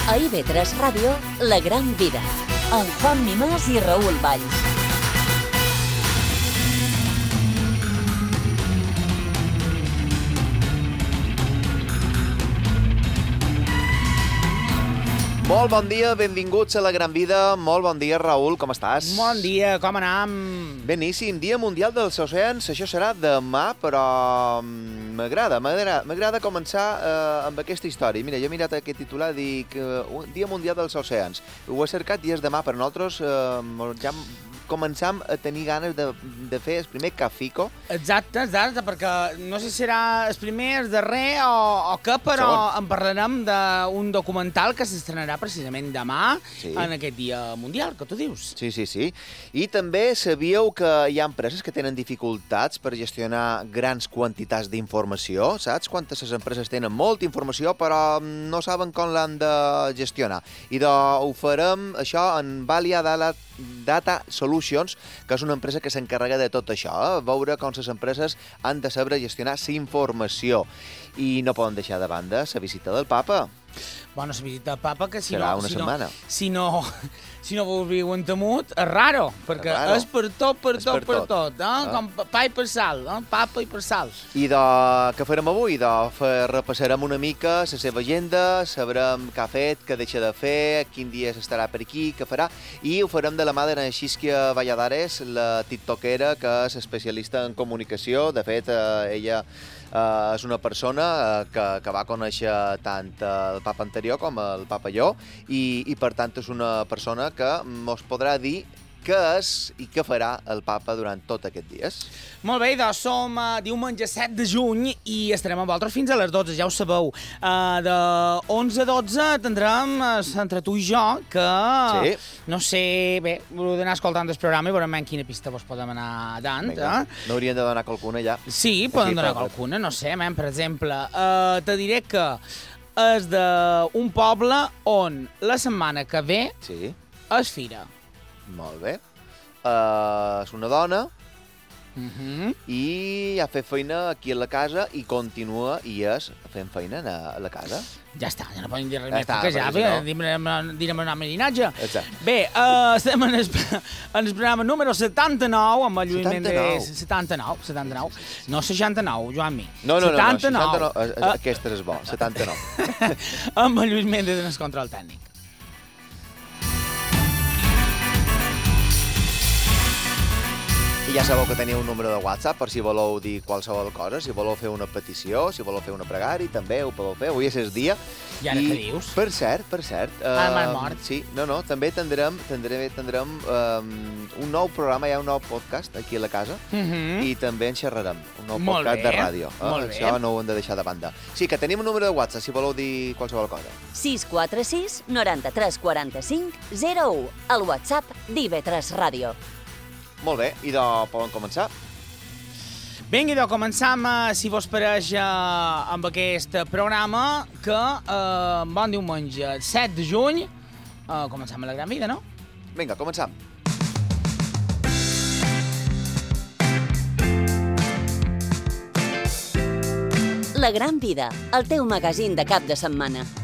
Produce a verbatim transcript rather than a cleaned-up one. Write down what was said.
A I V tres Ràdio, La Gran Vida, amb Juan Mimàs i Raül Valls. Molt bon dia, benvinguts a La Gran Vida. Molt bon dia, Raül, com estàs? Bon dia, com anam? Beníssim, Dia Mundial dels Oceans. Això serà demà, però m'agrada, m'agrada, m'agrada començar eh, amb aquesta història. Mira, jo he mirat aquest titular i dic uh, Dia Mundial dels Oceans. Ho he cercat i és demà, però nosaltres eh, ja començam a tenir ganes de, de fer el primer cafico. Exacte, exacte, perquè no sé si serà el primer, el darrer o, o què, però Segon. en parlarem d'un documental que s'estrenarà precisament demà, Sí. en aquest Dia Mundial, que tu dius. Sí, sí, sí. I també sabíeu que hi ha empreses que tenen dificultats per gestionar grans quantitats d'informació, saps? Quantes les empreses tenen molta informació però no saben com l'han de gestionar. I de, ho farem això en Valia Data Solutions, que és una empresa que s'encarrega de tot això, eh? Veure com les empreses han de saber gestionar la informació. I no poden deixar de banda la visita del papa. Bueno, la visita del papa, que si Serà no... una si setmana. No, si no, si no vos viuen temut, és raro, perquè És raro. és per tot, per És tot, per per tot. tot, eh? Ah. Com pa i per sal, eh? Papa i per sal. I de... què farem avui? De... Fe- repassarem una mica la seva agenda, sabrem què ha fet, què deixa de fer, quin dia estarà per aquí, què farà, i ho farem de la mà de Xisquia Valladares, la tiktokera que és especialista en comunicació. De fet, eh, ella eh, és una persona eh, que, que va conèixer tant el papa anterior com el papa Jo, i, i per tant és una persona que mos podrà dir què és i què farà el papa durant tot aquests dies. Molt bé, doncs som uh, diumenge set de juny i estarem amb vosaltres fins a les dotze, ja ho sabeu. Uh, de onze a dotze tindrem uh, entre tu i jo, que Sí. no sé, bé, heu d'anar escoltant el programa i veurem en quina pista vos podem anar dant. Vinga, Eh? n'hauríem de donar qualcuna ja. Sí, podem Així, donar per- qualcuna, no sé, man, per exemple. Uh, te diré que és d'un poble on la setmana que ve Sí, és fira. molt bé. Uh, és una dona Uh -huh. i ha fet feina aquí a la casa i continua i és fent feina a la casa. Ja està, ja no podem dir res Ja més, està, perquè ja, perquè si bé, no- direm, direm una merinatge. Exacte. Bé, uh, estem en el, en el programa número setanta-nou, amb el Lluís setanta-nou. Méndez. setanta-nou, setanta-nou. No seixanta-nou, Joan Mi. No, no, no, no, setanta-nou. seixanta-nou, eh, eh, aquest és bo, setanta-nou. Amb el Lluís Méndez en el control tècnic. I ja sabeu que teniu un número de WhatsApp per si voleu dir qualsevol cosa, si voleu fer una petició, si voleu fer una pregària, també ho podeu fer. Avui és el dia. I ara què dius? Per cert, per cert... Ah, m'han eh, mort. Sí, no, no, també tindrem, tindrem, tindrem um, un nou programa, hi ha un nou podcast aquí a la casa, Uh -huh. i també en xerrarem, un nou Molt podcast bé, de ràdio. Eh? molt bé. Això no ho hem de deixar de banda. Sí, que tenim un número de WhatsApp, si voleu dir qualsevol cosa. sis quatre sis, noranta-tres, quaranta-cinc, zero u, el WhatsApp d'I V tres Ràdio. Molt bé, i de poden començar. Vinga, doncs començam, eh, si vos pareix, eh, amb aquest programa, que eh, bon diumenge, set de juny, eh, començam a La Gran Vida, no? Vinga, començam. La Gran Vida, el teu magazín de cap de setmana.